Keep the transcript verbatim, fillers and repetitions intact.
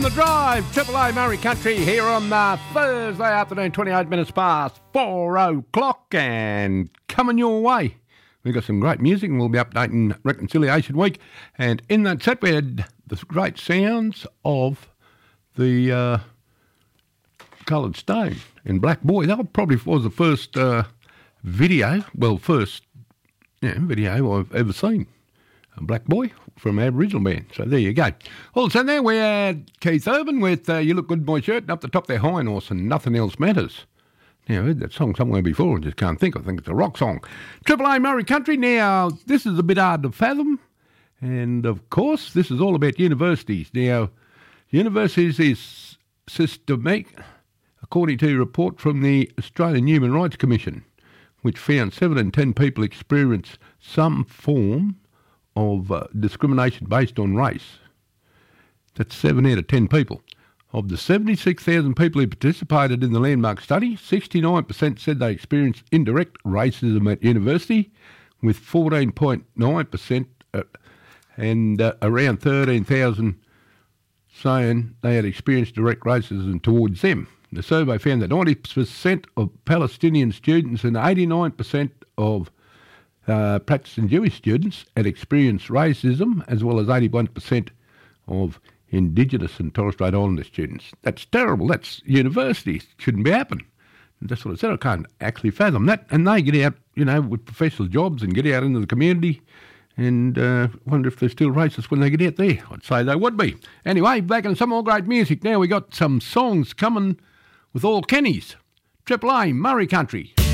the drive, Triple A Murray Country here on uh, Thursday afternoon, twenty-eight minutes past four o'clock, and coming your way. We've got some great music, and we'll be updating Reconciliation Week. And in that set, we had the great sounds of the uh, Coloured Stone and Black Boy. That probably was the first uh, video, well, first yeah, video I've ever seen. A Black Boy from Aboriginal band. So there you go. Also there we had Keith Urban with uh, You Look Good in My Shirt, and up the top there High Horse and Nothing Else Matters. Now, I heard that song somewhere before, I just can't think. I think it's a rock song. Triple A Murray Country. Now, this is a bit hard to fathom. And, of course, this is all about universities. Now, universities is systemic, according to a report from the Australian Human Rights Commission, which found seven in ten people experience some form of uh, discrimination based on race. That's seven out of ten people. Of the seventy-six thousand people who participated in the landmark study, sixty-nine percent said they experienced indirect racism at university, with fourteen point nine percent uh, and uh, around thirteen thousand saying they had experienced direct racism towards them. The survey found that ninety percent of Palestinian students and eighty-nine percent of Uh, practicing Jewish students had experienced racism, as well as eighty-one percent of Indigenous and Torres Strait Islander students. That's terrible. That's universities. Shouldn't be happening. And that's what I said. I can't actually fathom that. And they get out, you know, with professional jobs and get out into the community, and uh, wonder if they're still racist when they get out there. I'd say they would be. Anyway, back in some more great music. Now we got some songs coming with all Kennys. Triple A Murray Country.